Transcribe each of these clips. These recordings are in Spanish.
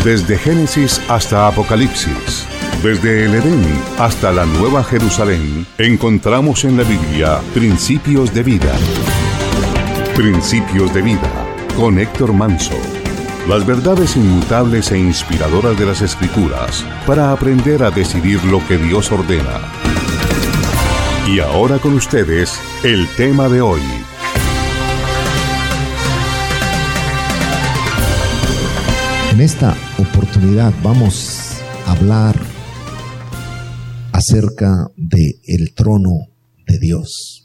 Desde Génesis hasta Apocalipsis, desde el Edén hasta la Nueva Jerusalén, encontramos en la Biblia principios de vida. Principios de vida, con Héctor Manso. Las verdades inmutables e inspiradoras de las Escrituras para aprender a decidir lo que Dios ordena. Y ahora con ustedes, el tema de hoy. En esta oportunidad vamos a hablar acerca del trono de Dios.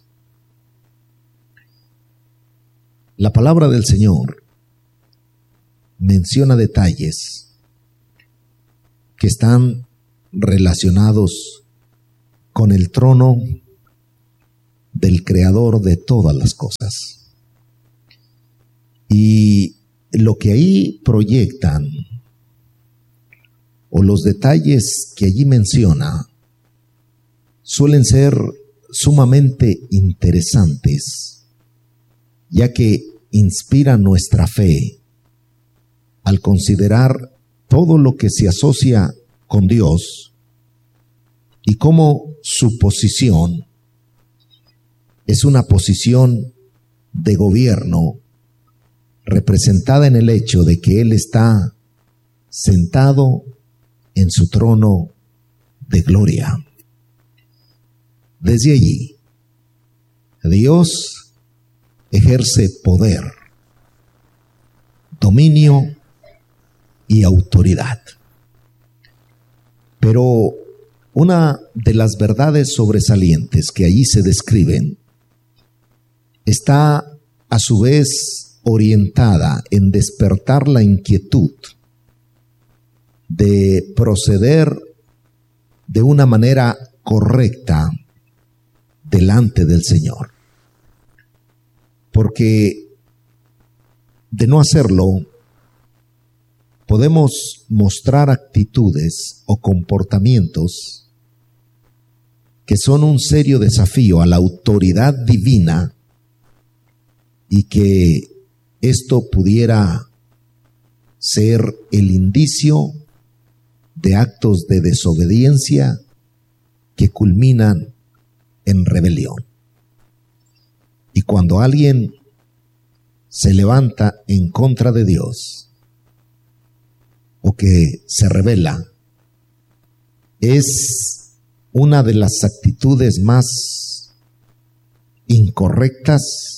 La palabra del Señor menciona detalles que están relacionados con el trono del Creador de todas las cosas. Y lo que ahí proyectan, o los detalles que allí menciona, suelen ser sumamente interesantes, ya que inspiran nuestra fe al considerar todo lo que se asocia con Dios y cómo su posición es una posición de gobierno representada en el hecho de que Él está sentado en su trono de gloria. Desde allí, Dios ejerce poder, dominio y autoridad. Pero una de las verdades sobresalientes que allí se describen está a su vez orientada en despertar la inquietud de proceder de una manera correcta delante del Señor. Porque de no hacerlo, podemos mostrar actitudes o comportamientos que son un serio desafío a la autoridad divina y que esto pudiera ser el indicio de actos de desobediencia que culminan en rebelión. Y cuando alguien se levanta en contra de Dios o que se rebela, es una de las actitudes más incorrectas,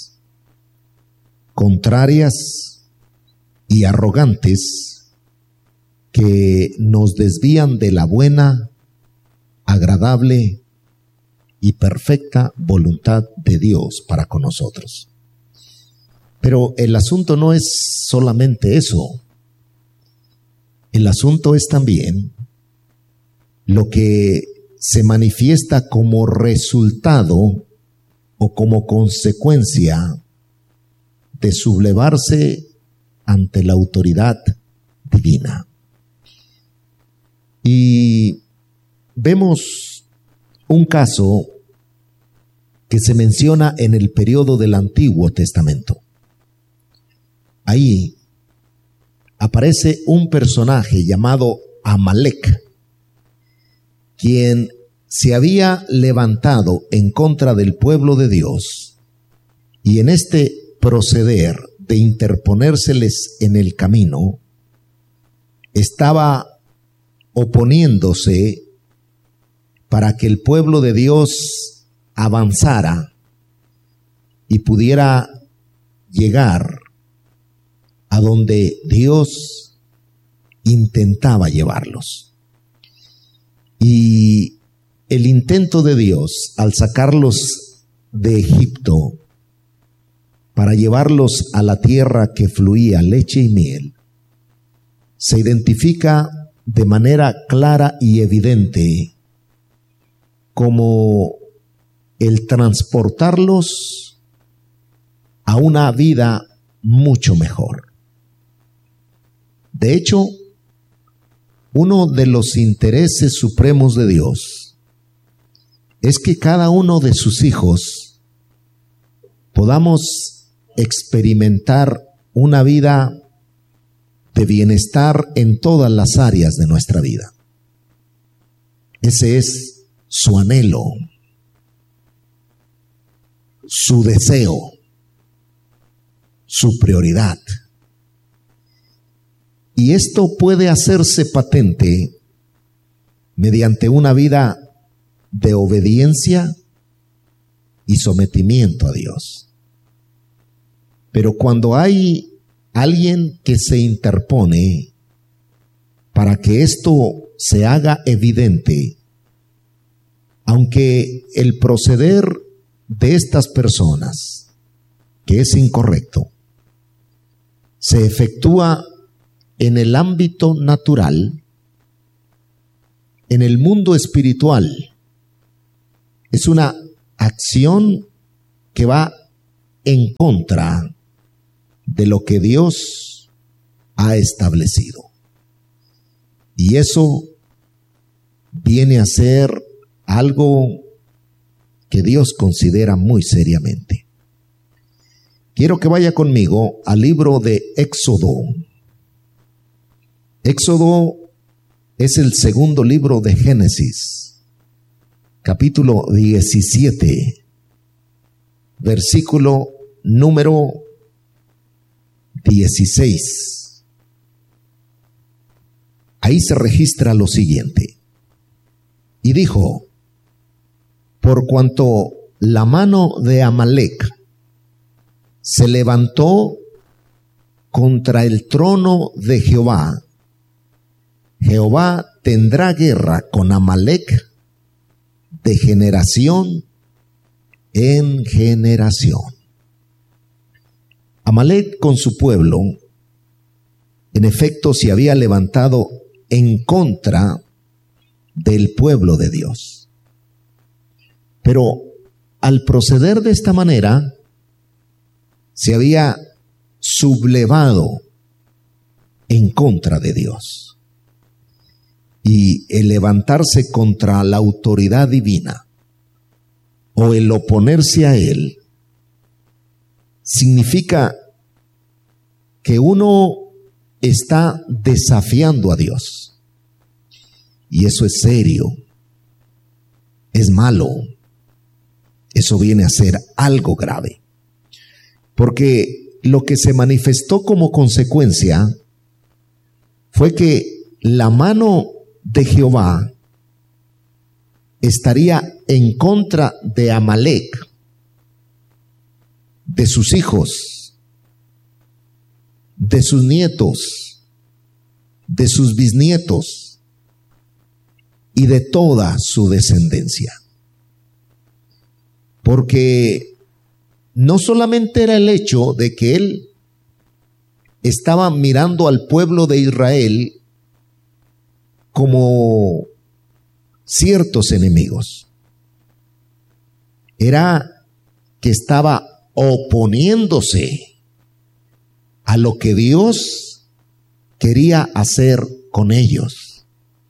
contrarias y arrogantes que nos desvían de la buena, agradable y perfecta voluntad de Dios para con nosotros. Pero el asunto no es solamente eso. El asunto es también lo que se manifiesta como resultado o como consecuencia de sublevarse ante la autoridad divina. Y vemos un caso que se menciona en el periodo del Antiguo Testamento. Ahí aparece un personaje llamado Amalek, quien se había levantado en contra del pueblo de Dios, y en este proceder de interponérseles en el camino, estaba oponiéndose para que el pueblo de Dios avanzara y pudiera llegar a donde Dios intentaba llevarlos. Y el intento de Dios al sacarlos de Egipto para llevarlos a la tierra que fluía leche y miel, se identifica de manera clara y evidente como el transportarlos a una vida mucho mejor. De hecho, uno de los intereses supremos de Dios es que cada uno de sus hijos podamos experimentar una vida de bienestar en todas las áreas de nuestra vida. Ese es su anhelo, su deseo, su prioridad. Y esto puede hacerse patente mediante una vida de obediencia y sometimiento a Dios. Pero cuando hay alguien que se interpone para que esto se haga evidente, aunque el proceder de estas personas, que es incorrecto, se efectúa en el ámbito natural, en el mundo espiritual, es una acción que va en contra de lo que Dios ha establecido. Y eso viene a ser algo que Dios considera muy seriamente. Quiero que vaya conmigo al libro de Éxodo. Éxodo es el segundo libro de Génesis, capítulo 17, versículo número 16. Ahí se registra lo siguiente. Y dijo: por cuanto la mano de Amalec se levantó contra el trono de Jehová, Jehová tendrá guerra con Amalec de generación en generación. Amalec con su pueblo, en efecto, se había levantado en contra del pueblo de Dios. Pero al proceder de esta manera, se había sublevado en contra de Dios. Y el levantarse contra la autoridad divina o el oponerse a él significa que uno está desafiando a Dios. Y eso es serio, es malo, eso viene a ser algo grave. Porque lo que se manifestó como consecuencia fue que la mano de Jehová estaría en contra de Amalec, de sus hijos, de sus nietos, de sus bisnietos y de toda su descendencia. Porque no solamente era el hecho de que él estaba mirando al pueblo de Israel como ciertos enemigos, era que estaba oponiéndose a lo que Dios quería hacer con ellos.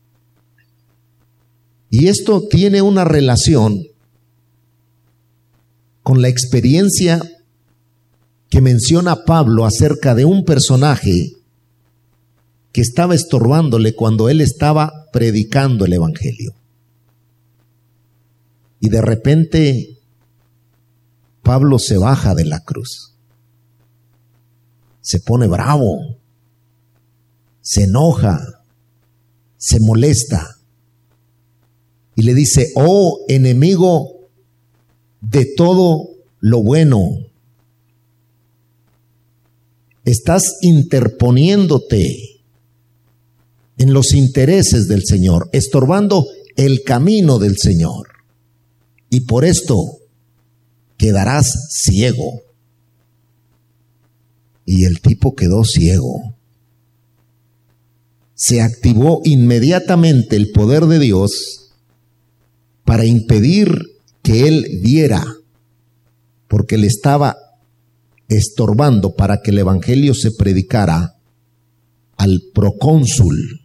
Y esto tiene una relación con la experiencia que menciona Pablo acerca de un personaje que estaba estorbándole cuando él estaba predicando el evangelio. Y de repente Pablo se baja de la cruz, se pone bravo, se enoja, se molesta y le dice: oh enemigo de todo lo bueno, estás interponiéndote en los intereses del Señor, estorbando el camino del Señor, y por esto quedarás ciego. Y el tipo quedó ciego. Se activó inmediatamente el poder de Dios para impedir que él viera, porque le estaba estorbando para que el evangelio se predicara al procónsul.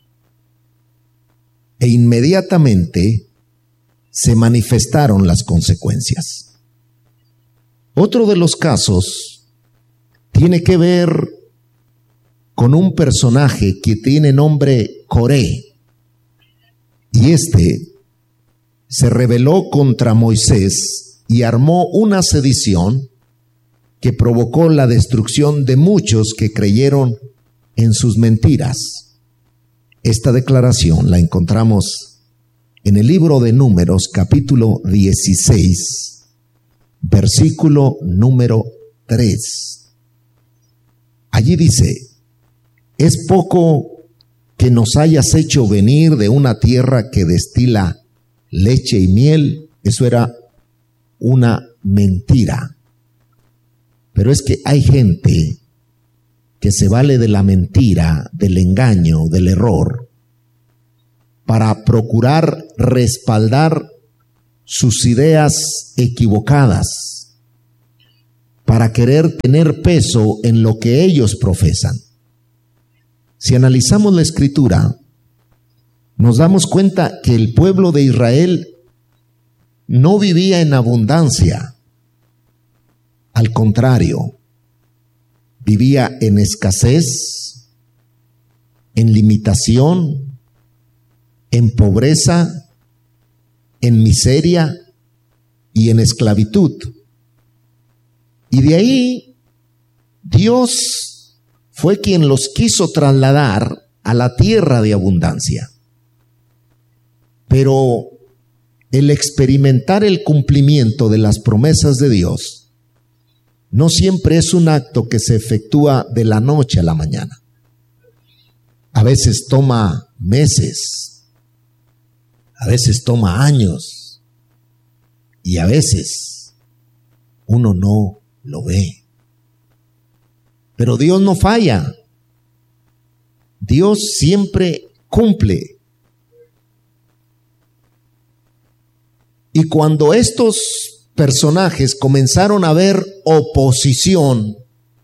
E inmediatamente se manifestaron las consecuencias. Otro de los casos tiene que ver con un personaje que tiene nombre Coré. Y se rebeló contra Moisés y armó una sedición que provocó la destrucción de muchos que creyeron en sus mentiras. Esta declaración la encontramos en el libro de Números, capítulo 16, versículo número 3. Allí dice: es poco que nos hayas hecho venir de una tierra que destila leche y miel. Eso era una mentira. Pero es que hay gente que se vale de la mentira, del engaño, del error, para procurar respaldar sus ideas equivocadas, para querer tener peso en lo que ellos profesan. Si analizamos la Escritura, nos damos cuenta que el pueblo de Israel no vivía en abundancia. Al contrario, vivía en escasez, en limitación, en pobreza, en miseria y en esclavitud. Y de ahí Dios fue quien los quiso trasladar a la tierra de abundancia. Pero el experimentar el cumplimiento de las promesas de Dios no siempre es un acto que se efectúa de la noche a la mañana. A veces toma meses, a veces toma años, y a veces uno no lo ve. Pero Dios no falla. Dios siempre cumple. Y cuando estos personajes comenzaron a ver oposición,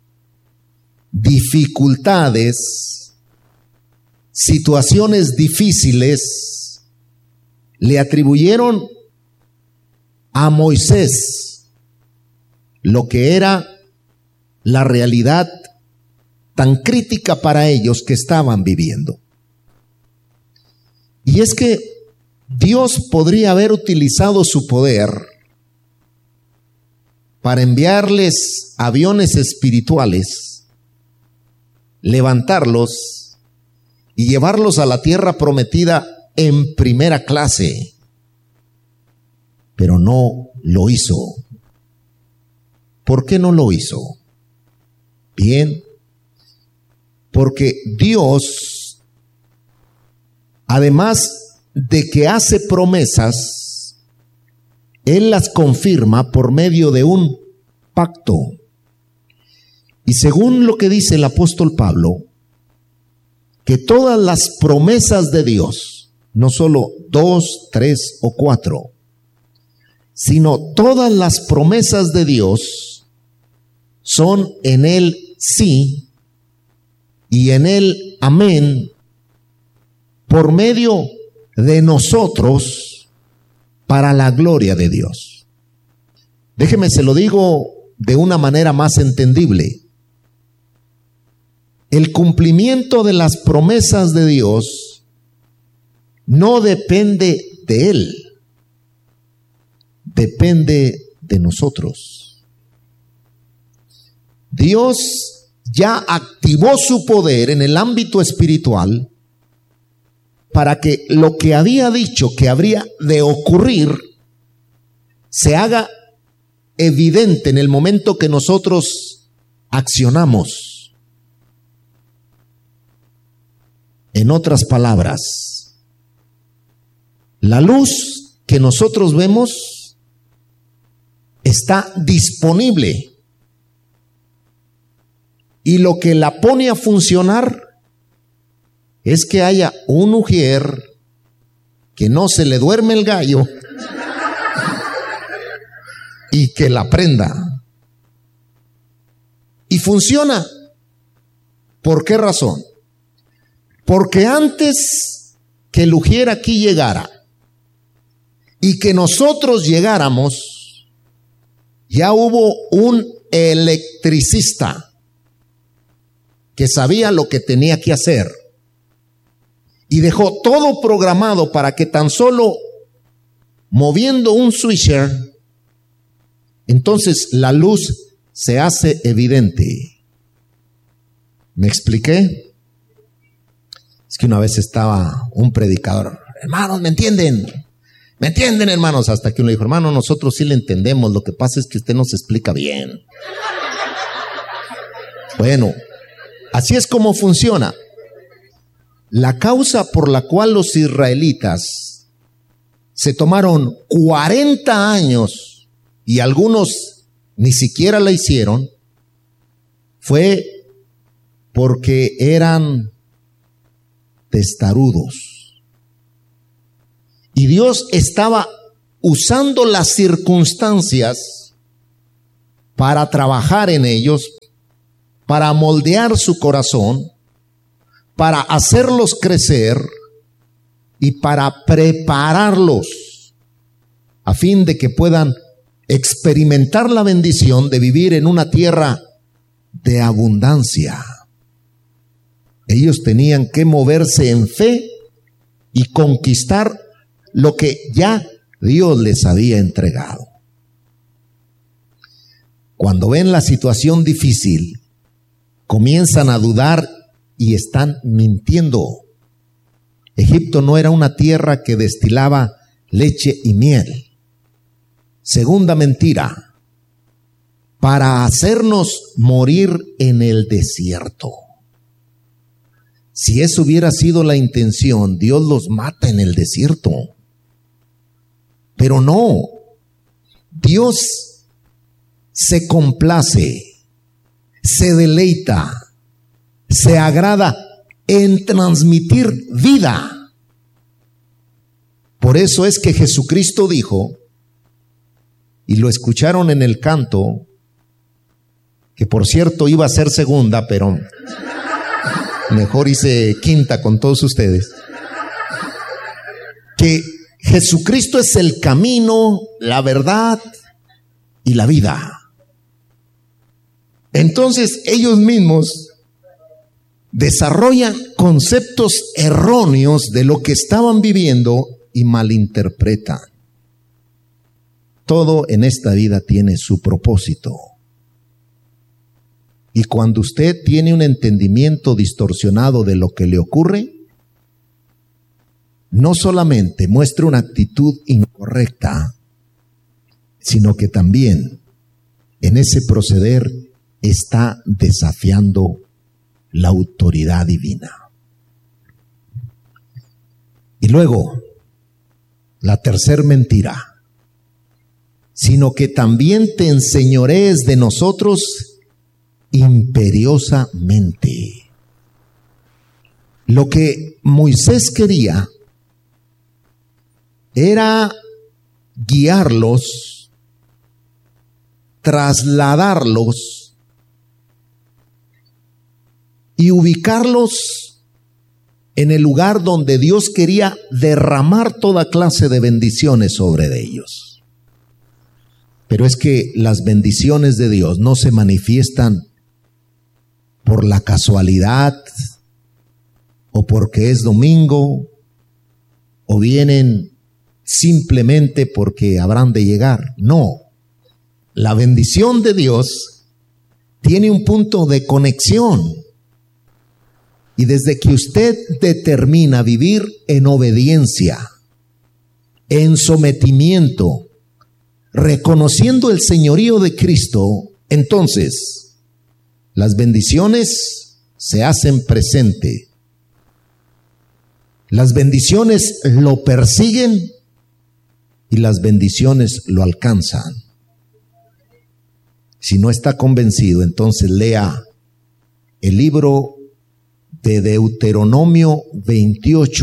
dificultades, situaciones difíciles, le atribuyeron a Moisés lo que era la realidad tan crítica para ellos que estaban viviendo. Y es que Dios podría haber utilizado su poder para enviarles aviones espirituales, levantarlos y llevarlos a la tierra prometida en primera clase, pero no lo hizo. ¿Por qué no lo hizo? Bien, porque Dios, además de que hace promesas, Él las confirma por medio de un pacto. Y según lo que dice el apóstol Pablo, que todas las promesas de Dios, no solo 2, 3 o 4, sino todas las promesas de Dios son en Él sí y en Él amén, por medio de nosotros, para la gloria de Dios. Déjeme, se lo digo de una manera más entendible. El cumplimiento de las promesas de Dios no depende de Él, depende de nosotros. Dios ya activó su poder en el ámbito espiritual para que lo que había dicho que habría de ocurrir se haga evidente en el momento que nosotros accionamos. En otras palabras, la luz que nosotros vemos está disponible, y lo que la pone a funcionar es que haya un ujier, que no se le duerme el gallo y que la prenda. Y funciona. ¿Por qué razón? Porque antes que el ujier aquí llegara y que nosotros llegáramos, ya hubo un electricista que sabía lo que tenía que hacer. Y dejó todo programado para que tan solo moviendo un switcher, entonces la luz se hace evidente. ¿Me expliqué? Es que una vez estaba un predicador, hermanos, ¿me entienden? ¿Me entienden, hermanos? Hasta que uno dijo, hermano, nosotros sí le entendemos, lo que pasa es que usted nos explica bien. Bueno, así es como funciona. La causa por la cual los israelitas se tomaron 40 años y algunos ni siquiera la hicieron, fue porque eran testarudos. Y Dios estaba usando las circunstancias para trabajar en ellos, para moldear su corazón, para hacerlos crecer y para prepararlos a fin de que puedan experimentar la bendición de vivir en una tierra de abundancia. Ellos tenían que moverse en fe y conquistar lo que ya Dios les había entregado. Cuando ven la situación difícil, comienzan a dudar y están mintiendo. Egipto no era una tierra que destilaba leche y miel. Segunda mentira, para hacernos morir en el desierto. Si eso hubiera sido la intención, Dios los mata en el desierto. Pero no, Dios se complace, se deleita, se agrada en transmitir vida. Por eso es que Jesucristo dijo, y lo escucharon en el canto, que por cierto iba a ser segunda, pero mejor hice quinta con todos ustedes, que Jesucristo es el camino, la verdad y la vida. Entonces ellos mismos desarrollan conceptos erróneos de lo que estaban viviendo y malinterpretan. Todo en esta vida tiene su propósito. Y cuando usted tiene un entendimiento distorsionado de lo que le ocurre, no solamente muestra una actitud incorrecta, sino que también en ese proceder está desafiando la autoridad divina. Y luego, la tercer mentira, sino que también te enseñorees de nosotros imperiosamente. Lo que Moisés quería era guiarlos, trasladarlos y ubicarlos en el lugar donde Dios quería derramar toda clase de bendiciones sobre ellos. Pero es que las bendiciones de Dios no se manifiestan por la casualidad o porque es domingo o vienen simplemente porque habrán de llegar. No, la bendición de Dios tiene un punto de conexión. Y desde que usted determina vivir en obediencia, en sometimiento, reconociendo el señorío de Cristo, entonces las bendiciones se hacen presente. Las bendiciones lo persiguen y las bendiciones lo alcanzan. Si no está convencido, entonces lea el libro de Deuteronomio 28.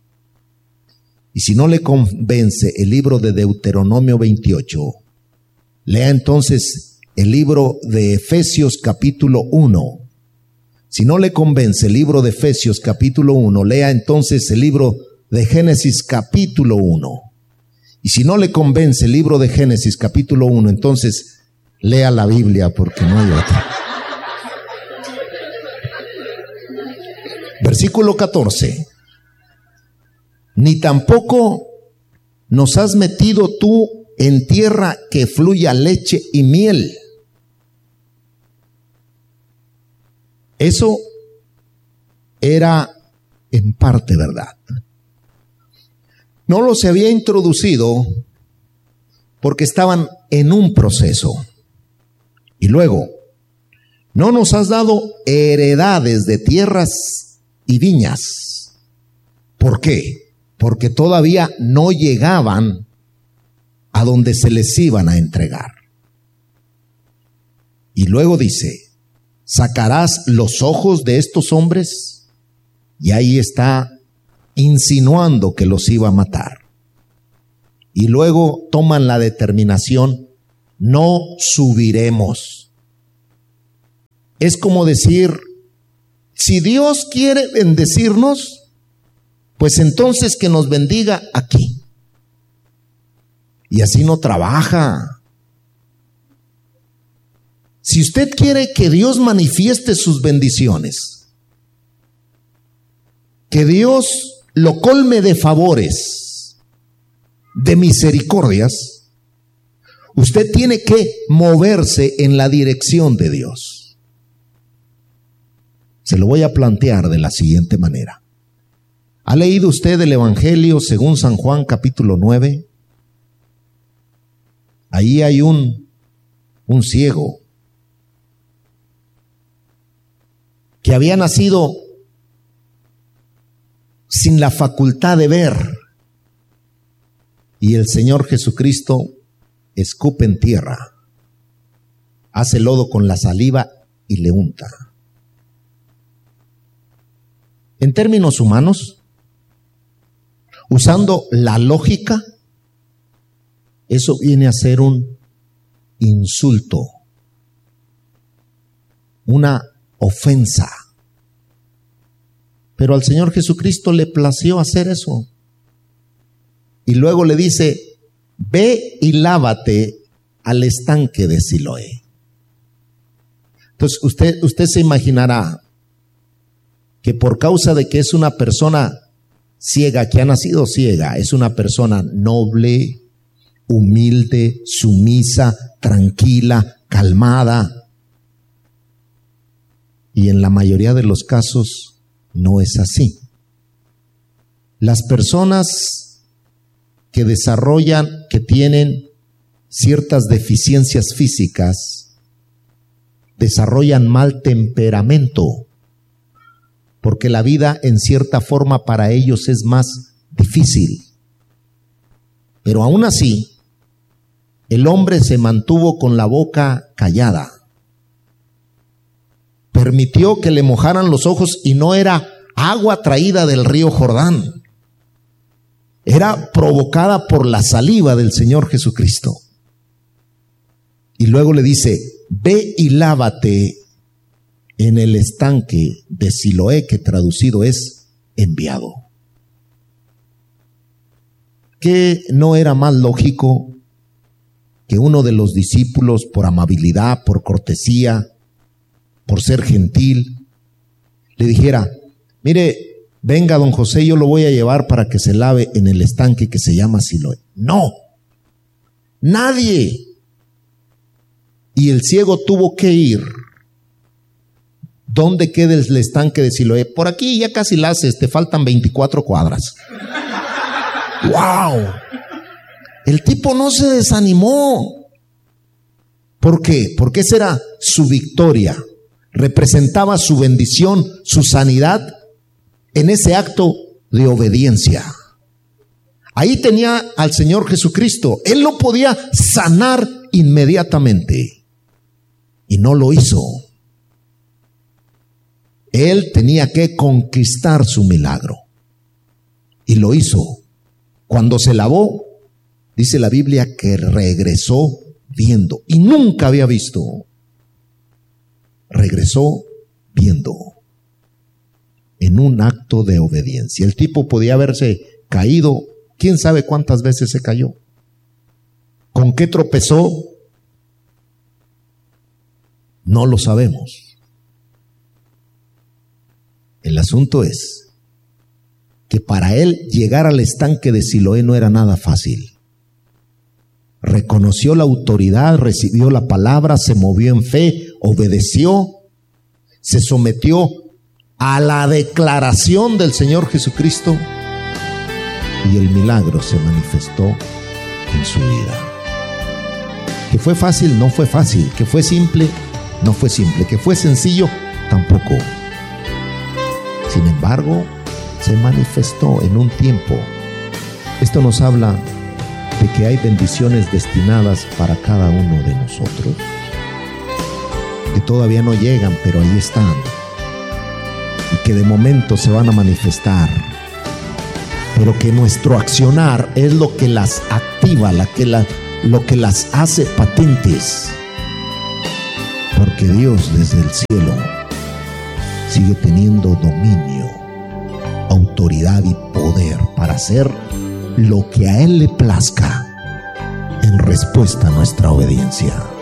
Y si no le convence el libro de Deuteronomio 28, lea entonces el libro de Efesios capítulo 1. Si no le convence el libro de Efesios capítulo 1, lea entonces el libro de Génesis capítulo 1. Y si no le convence el libro de Génesis capítulo 1, entonces lea la Biblia porque no hay otra. Versículo 14. Ni tampoco nos has metido tú en tierra que fluya leche y miel. Eso era en parte verdad. No los había introducido porque estaban en un proceso. Y luego, no nos has dado heredades de tierras y viñas. ¿Por qué? Porque todavía no llegaban a donde se les iban a entregar. Y luego dice, ¿sacarás los ojos de estos hombres? Y ahí está insinuando que los iba a matar. Y luego toman la determinación, no subiremos. Es como decir, si Dios quiere bendecirnos, pues entonces que nos bendiga aquí. Y así no trabaja. Si usted quiere que Dios manifieste sus bendiciones, que Dios lo colme de favores, de misericordias, usted tiene que moverse en la dirección de Dios. Se lo voy a plantear de la siguiente manera. ¿Ha leído usted el Evangelio según San Juan capítulo 9? Ahí hay un ciego que había nacido sin la facultad de ver, y el Señor Jesucristo escupe en tierra, hace lodo con la saliva y le unta. En términos humanos, usando la lógica, eso viene a ser un insulto, una ofensa. Pero al Señor Jesucristo le plació hacer eso. Y luego le dice, ve y lávate al estanque de Siloé. Entonces usted se imaginará que por causa de que es una persona ciega, que ha nacido ciega, es una persona noble, humilde, sumisa, tranquila, calmada. Y en la mayoría de los casos no es así. Las personas que desarrollan, que tienen ciertas deficiencias físicas, desarrollan mal temperamento, porque la vida en cierta forma para ellos es más difícil. Pero aún así, el hombre se mantuvo con la boca callada. Permitió que le mojaran los ojos y no era agua traída del río Jordán. Era provocada por la saliva del Señor Jesucristo. Y luego le dice, ve y lávate en el estanque de Siloé, que traducido es enviado. ¿Qué no era más lógico que uno de los discípulos, por amabilidad, por cortesía, por ser gentil, le dijera, mire, venga don José, yo lo voy a llevar para que se lave en el estanque que se llama Siloé? No, nadie. Y el ciego tuvo que ir. ¿Dónde queda el estanque de Siloé? Por aquí ya casi la haces, te faltan 24 cuadras. ¡Wow! El tipo no se desanimó. ¿Por qué? Porque esa era su victoria. Representaba su bendición, su sanidad en ese acto de obediencia. Ahí tenía al Señor Jesucristo. Él lo podía sanar inmediatamente y no lo hizo. Él tenía que conquistar su milagro y lo hizo. Cuando se lavó, dice la Biblia que regresó viendo, y nunca había visto. Regresó viendo, en un acto de obediencia. El tipo podía haberse caído, quién sabe cuántas veces se cayó, con qué tropezó, no lo sabemos. El asunto es que para él llegar al estanque de Siloé no era nada fácil. Reconoció la autoridad, recibió la palabra, se movió en fe, obedeció, se sometió a la declaración del Señor Jesucristo y el milagro se manifestó en su vida. Que fue fácil, no fue fácil. Que fue simple, no fue simple. Que fue sencillo, tampoco. Sin embargo, se manifestó en un tiempo. Esto nos habla de que hay bendiciones destinadas para cada uno de nosotros, que todavía no llegan, pero ahí están, y que de momento se van a manifestar, pero que nuestro accionar es lo que las activa, lo que las hace patentes, porque Dios desde el cielo sigue teniendo dominio, autoridad y poder para hacer lo que a Él le plazca en respuesta a nuestra obediencia.